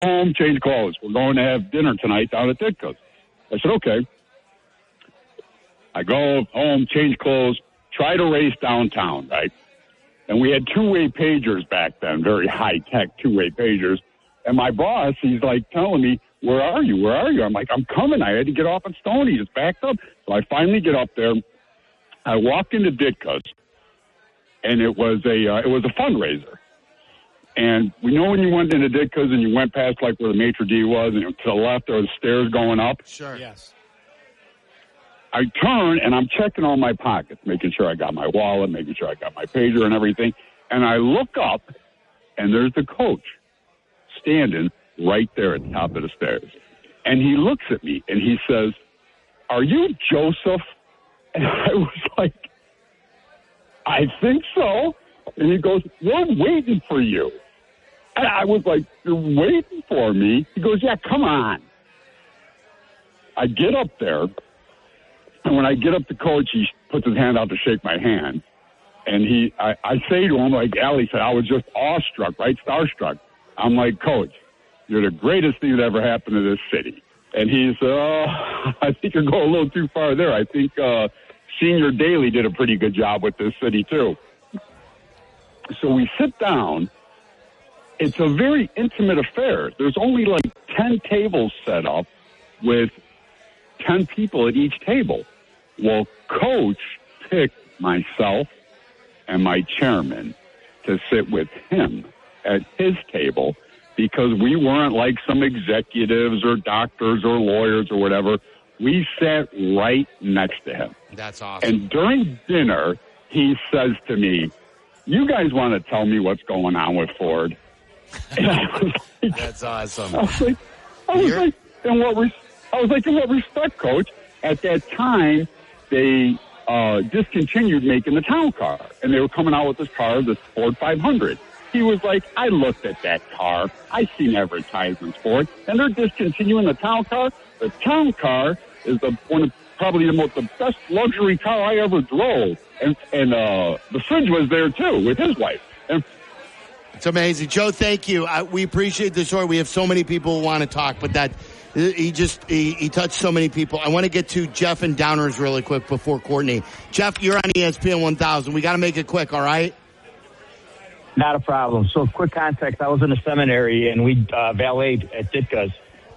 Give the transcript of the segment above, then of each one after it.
home, change clothes. We're going to have dinner tonight down at Ditka's. I said, okay. I go home, change clothes, try to race downtown, right? And we had two-way pagers back then, very high-tech two-way pagers. And my boss, he's like telling me, where are you? Where are you? I'm like, I'm coming. I had to get off at Stoney. It's backed up. So I finally get up there. I walked into Ditka's, and it was a fundraiser. And we know when you went into Ditka's and you went past like where the maitre d' was, and to the left there was stairs going up. Sure. Yes. I turn and I'm checking all my pockets, making sure I got my wallet, making sure I got my pager and everything. And I look up, and there's the coach standing right there at the top of the stairs. And he looks at me and he says, "Are you Joseph?" And I was like, "I think so." And he goes, "We're waiting for you." And I was like, "You're waiting for me?" He goes, "Yeah, come on." I get up there, and when I get up to coach, he puts his hand out to shake my hand. And I say to him, like Allie said, I was just awestruck, right? Starstruck. I'm like, "Coach, you're the greatest thing that ever happened to this city." And he's, I think you're going a little too far there. I think Senior Daly did a pretty good job with this city, too. So we sit down. It's a very intimate affair. There's only like 10 tables set up with 10 people at each table. Well, Coach picked myself and my chairman to sit with him at his table because we weren't like some executives or doctors or lawyers or whatever. We sat right next to him. That's awesome. And during dinner, he says to me, "You guys want to tell me what's going on with Ford?" And I was like, "That's awesome." I was like, in what respect, Coach? At that time, they discontinued making the town car, and they were coming out with this car, this Ford 500. He was like, "I looked at that car. I seen advertisements for it, and they're discontinuing the town car. The town car is probably the best luxury car I ever drove." And the fridge was there too with his wife. And it's amazing, Joe. Thank you. We appreciate the story. We have so many people who want to talk, but he touched so many people. I want to get to Jeff and Downers really quick before Courtney. Jeff, you're on ESPN 1000. We got to make it quick. All right. Not a problem. So, quick context, I was in a seminary, and we valeted at Ditka's,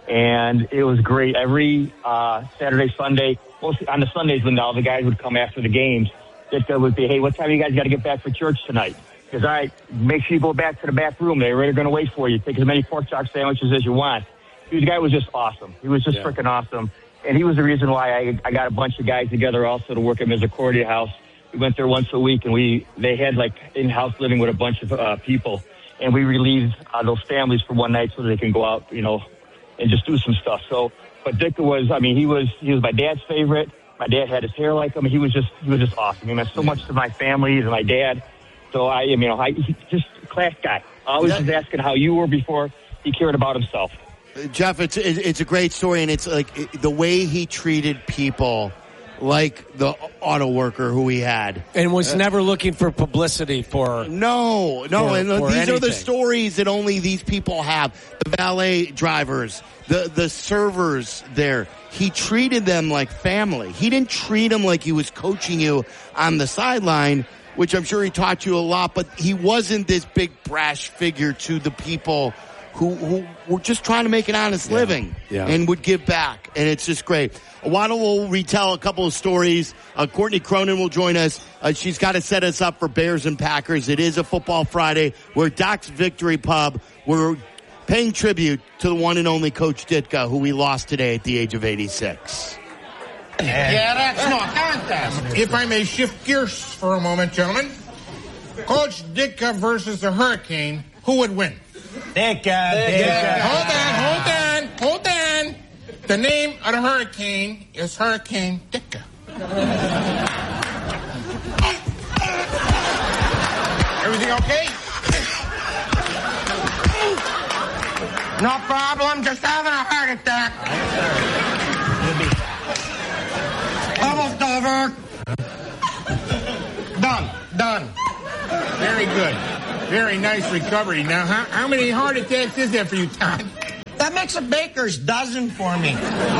and it was great. Every Saturday, Sunday, mostly on the Sundays when all the guys would come after the games, Ditka would be, "Hey, what time you guys got to get back for church tonight?" Because, all right, make sure you go back to the back room. They're going to wait for you. Take as many pork chop sandwiches as you want. The guy was just awesome. He was just freaking awesome. And he was the reason why I got a bunch of guys together also to work at Misericordia House. We went there once a week, and they had like in-house living with a bunch of people, and we relieved those families for one night so they can go out, and just do some stuff. So, but Ditka was, he was my dad's favorite. My dad had his hair like him. He was just awesome. He meant so much to my family and my dad. So he's just a class guy. Always was asking how you were before he cared about himself. Jeff, it's a great story, and it's like the way he treated people. Like the auto worker who he had. And was never looking for publicity for... No. And these are the stories that only these people have. The valet drivers, the servers there. He treated them like family. He didn't treat them like he was coaching you on the sideline, which I'm sure he taught you a lot, but he wasn't this big brash figure to the people who were just trying to make an honest living and would give back. And it's just great. Waddle will retell a couple of stories. Courtney Cronin will join us. She's got to set us up for Bears and Packers. It is a Football Friday. We're at Doc's Victory Pub. We're paying tribute to the one and only Coach Ditka, who we lost today at the age of 86. Yeah, that's no contest. If I may shift gears for a moment, gentlemen. Coach Ditka versus the Hurricane, who would win? Ditka. Hold on. The name of the hurricane is Hurricane Ditka. Everything okay? No problem, just having a heart attack. Almost over. Done. Very good. Very nice recovery. Now, how many heart attacks is there for you, Todd? That makes a baker's dozen for me.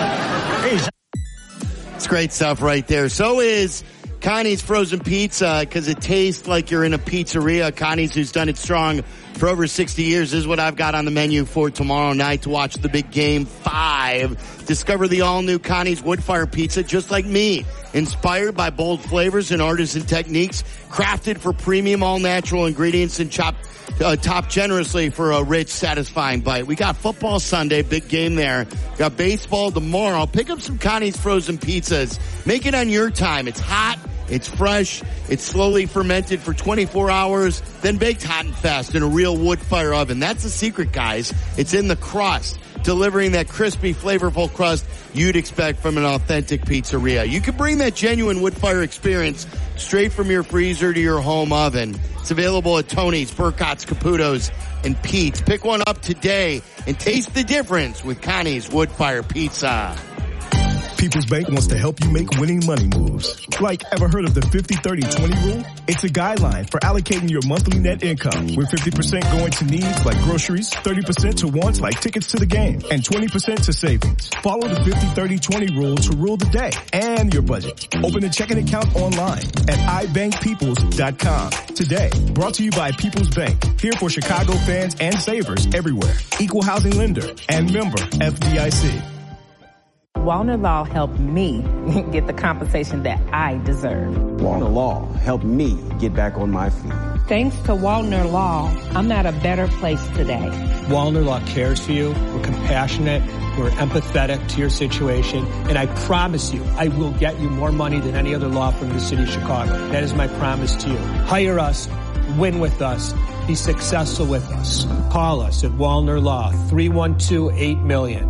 It's great stuff right there. So is Connie's frozen pizza, because it tastes like you're in a pizzeria. Connie's, who's done it strong for over 60 years, is what I've got on the menu for tomorrow night to watch the big Game 5. Discover the all-new Connie's Wood-Fire Pizza, just like me. Inspired by bold flavors and artisan techniques, crafted for premium all-natural ingredients and topped generously for a rich, satisfying bite. We got football Sunday, big game there. Got baseball tomorrow. Pick up some Connie's frozen pizzas. Make it on your time. It's hot. It's fresh. It's slowly fermented for 24 hours, then baked hot and fast in a real wood fire oven. That's the secret, guys. It's in the crust, delivering that crispy, flavorful crust you'd expect from an authentic pizzeria. You can bring that genuine wood fire experience straight from your freezer to your home oven. It's available at Tony's, Burcott's, Caputo's, and Pete's. Pick one up today and taste the difference with Connie's Wood Fire Pizza. People's Bank wants to help you make winning money moves. Like, ever heard of the 50-30-20 rule? It's a guideline for allocating your monthly net income, with 50% going to needs like groceries, 30% to wants like tickets to the game, and 20% to savings. Follow the 50-30-20 rule to rule the day and your budget. Open a checking account online at ibankpeoples.com today. Brought to you by People's Bank, here for Chicago fans and savers everywhere. Equal housing lender and member FDIC. Wallner Law helped me get the compensation that I deserve. Wallner Law helped me get back on my feet. Thanks to Wallner Law, I'm at a better place today. Wallner Law cares for you. We're compassionate. We're empathetic to your situation. And I promise you, I will get you more money than any other law firm in the city of Chicago. That is my promise to you. Hire us. Win with us. Be successful with us. Call us at Wallner Law, 312-8-million.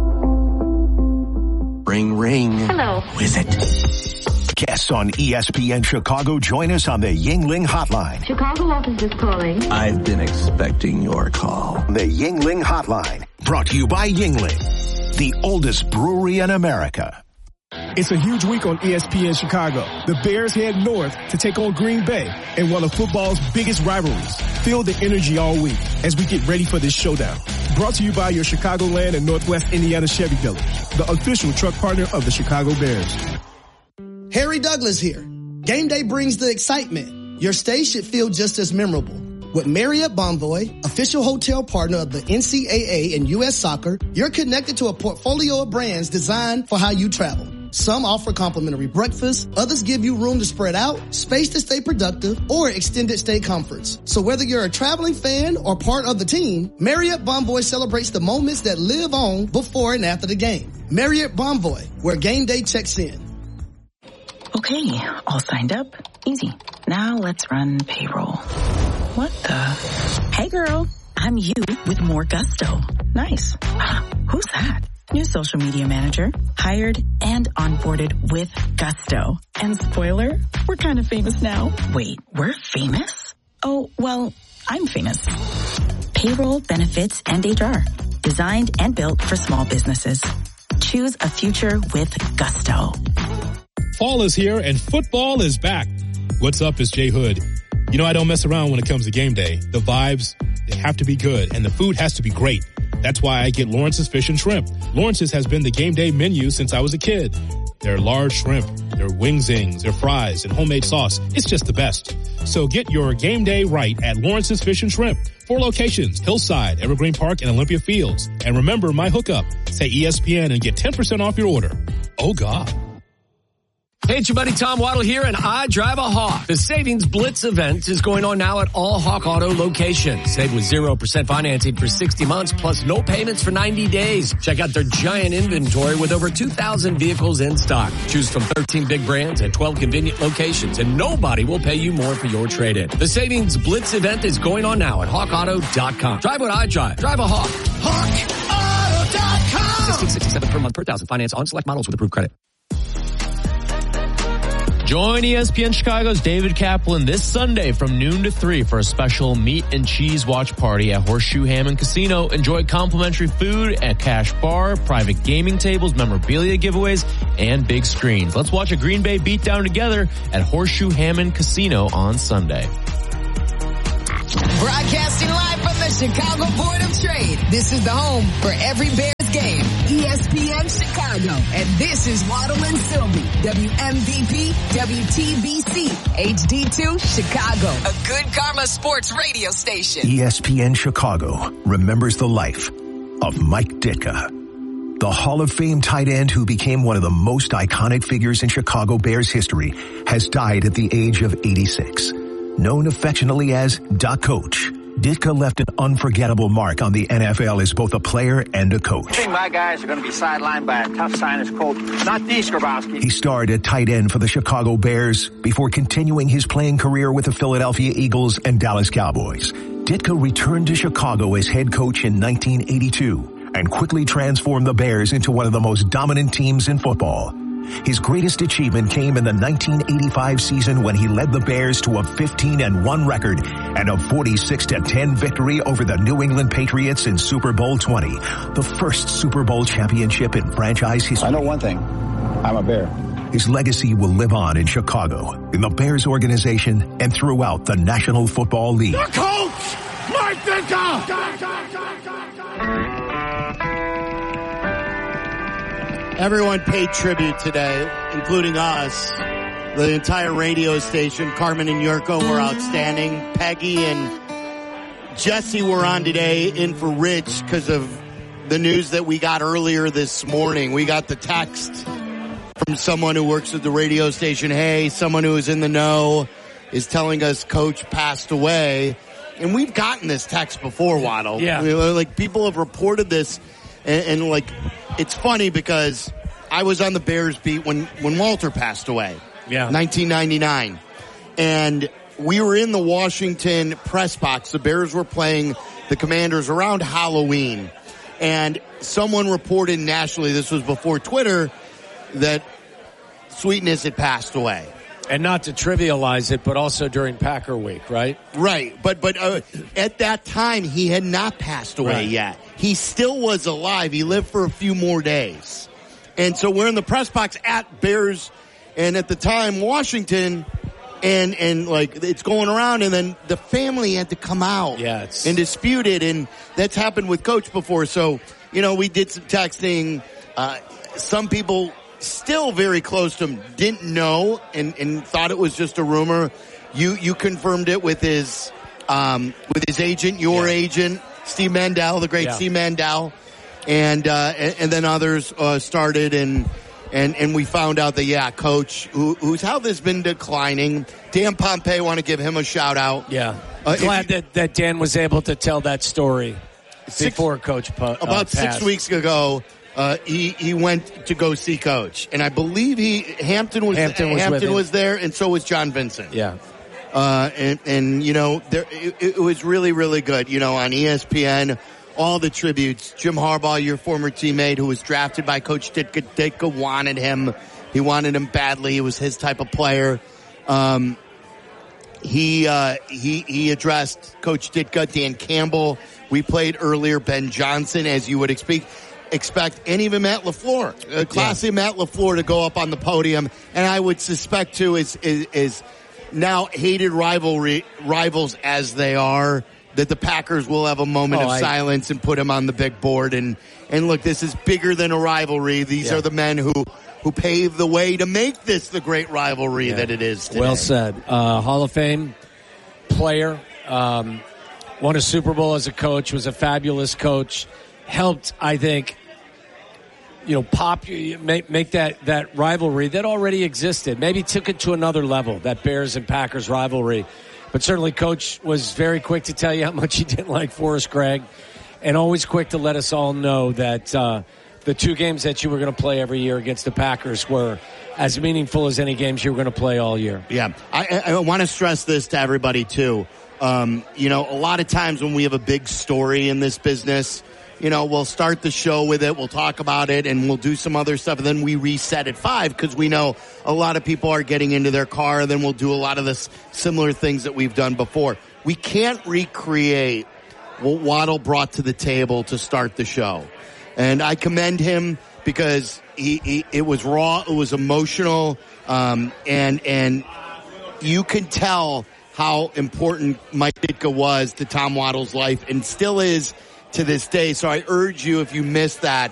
Ring, ring. Hello. Who is it? Guests on ESPN Chicago join us on the Yuengling Hotline. Chicago office is calling. I've been expecting your call. The Yuengling Hotline, brought to you by Yuengling, the oldest brewery in America. It's a huge week on ESPN Chicago. The Bears head north to take on Green Bay in one of football's biggest rivalries. Feel the energy all week as we get ready for this showdown. Brought to you by your Chicagoland and Northwest Indiana Chevy dealers, the official truck partner of the Chicago Bears. Harry Douglas here. Game day brings the excitement. Your stay should feel just as memorable. With Marriott Bonvoy, official hotel partner of the NCAA and U.S. Soccer, you're connected to a portfolio of brands designed for how you travel. Some offer complimentary breakfast, others give you room to spread out, space to stay productive, or extended stay comforts. So whether you're a traveling fan or part of the team, Marriott Bonvoy celebrates the moments that live on before and after the game. Marriott Bonvoy, where game day checks in. Okay, all signed up. Easy. Now let's run payroll. What the? Hey girl, I'm you with more gusto. Nice. Who's that? Your social media manager, hired and onboarded with gusto. And spoiler, we're kind of famous now. Wait, we're famous? Oh, well, I'm famous. Payroll, benefits, and HR. Designed and built for small businesses. Choose a future with gusto. Fall is here and football is back. What's up, it's Jay Hood. You know, I don't mess around when it comes to game day. The vibes, they have to be good, and the food has to be great. That's why I get Lawrence's Fish and Shrimp. Lawrence's has been the game day menu since I was a kid. Their large shrimp, their wing-zings, their fries, and homemade sauce. It's just the best. So get your game day right at Lawrence's Fish and Shrimp. 4 locations, Hillside, Evergreen Park, and Olympia Fields. And remember my hookup. Say ESPN and get 10% off your order. Oh, God. Hey, it's your buddy Tom Waddle here, and I drive a Hawk. The Savings Blitz event is going on now at all Hawk Auto locations. Save with 0% financing for 60 months, plus no payments for 90 days. Check out their giant inventory with over 2,000 vehicles in stock. Choose from 13 big brands at 12 convenient locations, and nobody will pay you more for your trade-in. The Savings Blitz event is going on now at hawkauto.com. Drive what I drive. Drive a Hawk. HawkAuto.com. $16.67 per month per thousand. Finance on select models with approved credit. Join ESPN Chicago's David Kaplan this Sunday from noon to 3 for a special meat and cheese watch party at Horseshoe Hammond Casino. Enjoy complimentary food at Cash Bar, private gaming tables, memorabilia giveaways, and big screens. Let's watch a Green Bay beatdown together at Horseshoe Hammond Casino on Sunday. Broadcasting live from the Chicago Board of Trade. This is the home for every Bears from Chicago. And this is Waddle and Sylvie, WMVP, WTBC, HD2, Chicago. A good karma sports radio station. ESPN Chicago remembers the life of Mike Ditka. The Hall of Fame tight end who became one of the most iconic figures in Chicago Bears history has died at the age of 86. Known affectionately as Doc Coach, Ditka left an unforgettable mark on the NFL as both a player and a coach. I think my guys are going to be sidelined by a tough sinus cold, not these Grabowski. He starred at tight end for the Chicago Bears before continuing his playing career with the Philadelphia Eagles and Dallas Cowboys. Ditka returned to Chicago as head coach in 1982 and quickly transformed the Bears into one of the most dominant teams in football. His greatest achievement came in the 1985 season when he led the Bears to a 15-1 record and a 46-10 victory over the New England Patriots in Super Bowl 20, the first Super Bowl championship in franchise history. I know one thing. I'm a Bear. His legacy will live on in Chicago, in the Bears organization, and throughout the National Football League. The coach, Mike Ditka! Everyone paid tribute today, including us. The entire radio station. Carmen and Yurko were outstanding. Peggy and Jesse were on today in for Rich because of the news that we got earlier this morning. We got the text from someone who works at the radio station. Hey, someone who is in the know is telling us Coach passed away. And we've gotten this text before, Waddle. Yeah. Like, people have reported this, and like, it's funny because I was on the Bears beat when Walter passed away. Yeah. 1999. And we were in the Washington press box. The Bears were playing the Commanders around Halloween. And someone reported nationally, this was before Twitter, that Sweetness had passed away. And not to trivialize it, but also during Packer Week, right? Right. But at that time, he had not passed away yet. He still was alive. He lived for a few more days. And so we're in the press box at Bears, and at the time, Washington, and like, it's going around, and then the family had to come out and dispute it, and that's happened with Coach before. So, we did some texting. Some people still very close to him didn't know and thought it was just a rumor. You confirmed it with his agent, your agent, Steve Mandel, the great Steve Mandel, and then others started and we found out that Coach, whose health has been declining. Dan Pompei, want to give him a shout out. Yeah, glad that Dan was able to tell that story before Coach about 6 weeks ago. He went to go see Coach, and I believe Hampton was there, and so was John Vincent. Yeah. It was really, really good. On ESPN, all the tributes. Jim Harbaugh, your former teammate, who was drafted by Coach Ditka. Ditka wanted him. He wanted him badly. He was his type of player. He addressed Coach Ditka, Dan Campbell. We played earlier Ben Johnson, as you would expect, and even Matt LaFleur, classy Matt LaFleur, to go up on the podium. And I would suspect too, is now hated rivals as they are, that the Packers will have a moment of silence and put him on the big board. And look, this is bigger than a rivalry. These are the men who paved the way to make this the great rivalry that it is today. Well said. Hall of Fame player, won a Super Bowl as a coach, was a fabulous coach, helped, I think, make that rivalry that already existed. Maybe took it to another level, that Bears and Packers rivalry. But certainly Coach was very quick to tell you how much he didn't like Forrest Gregg, and always quick to let us all know that the two games that you were going to play every year against the Packers were as meaningful as any games you were going to play all year. Yeah. I want to stress this to everybody, too. A lot of times when we have a big story in this business, we'll start the show with it, we'll talk about it, and we'll do some other stuff, and then we reset at 5 because we know a lot of people are getting into their car, and then we'll do a lot of the similar things that we've done before. We can't recreate what Waddle brought to the table to start the show. And I commend him because it was raw, it was emotional, and you can tell how important Mike Ditka was to Tom Waddle's life and still is to this day. So I urge you, if you missed that,